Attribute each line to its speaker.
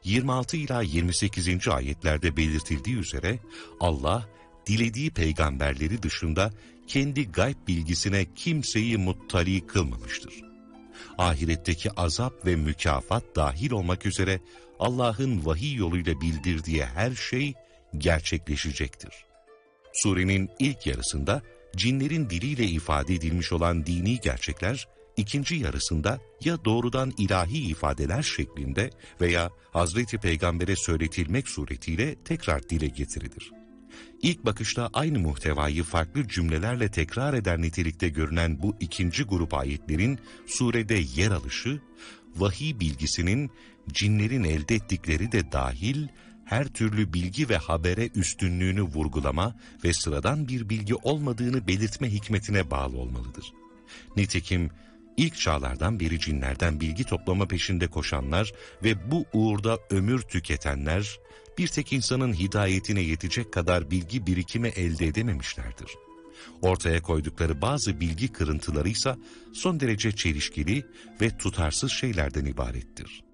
Speaker 1: 26 ila 28. ayetlerde belirtildiği üzere Allah, dilediği peygamberleri dışında kendi gayb bilgisine kimseyi muttali kılmamıştır. Ahiretteki azap ve mükafat dahil olmak üzere Allah'ın vahiy yoluyla bildirdiği her şey gerçekleşecektir. Surenin ilk yarısında cinlerin diliyle ifade edilmiş olan dini gerçekler, ikinci yarısında ya doğrudan ilahi ifadeler şeklinde veya Hazreti Peygamber'e söyletilmek suretiyle tekrar dile getirilir. İlk bakışta aynı muhtevayı farklı cümlelerle tekrar eder nitelikte görünen bu ikinci grup ayetlerin surede yer alışı, vahiy bilgisinin cinlerin elde ettikleri de dahil her türlü bilgi ve habere üstünlüğünü vurgulama ve sıradan bir bilgi olmadığını belirtme hikmetine bağlı olmalıdır. Nitekim ilk çağlardan beri cinlerden bilgi toplama peşinde koşanlar ve bu uğurda ömür tüketenler, bir tek insanın hidayetine yetecek kadar bilgi birikimi elde edememişlerdir. Ortaya koydukları bazı bilgi kırıntıları ise son derece çelişkili ve tutarsız şeylerden ibarettir.